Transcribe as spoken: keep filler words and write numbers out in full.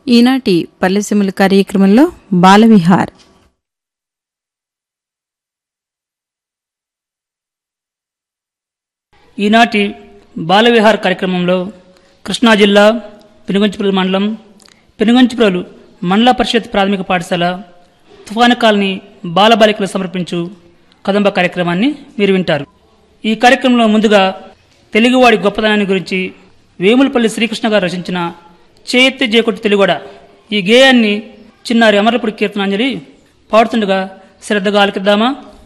ఈనాటి పల్లెసీమల కార్యక్రమంలో బాలవిహార్. ఈనాటి బాలవిహార్ కార్యక్రమంలో కృష్ణా జిల్లా పెనుగంచిప్రోలు మండలం పెనుగంచిప్రోలు మండల పరిషత్ ప్రాథమిక పాఠశాల తుఫాను కాలనీ బాలబాలికలు సమర్పించు కదంబ కార్యక్రమాన్ని మీరు వింటారు. ఈ కార్యక్రమంలో ముందుగా తెలుగువాడి గొప్పతనాన్ని గురించి వేములపల్లి శ్రీకృష్ణ గారు రచించిన చేయెత్తి జేకొట్టి తెలుగోడ ఈ గేయాన్ని చిన్నారి అమరపుడి కీర్తనాంజలి పాడుతుండగా శ్రద్ధగా ఆలకిద్దామా?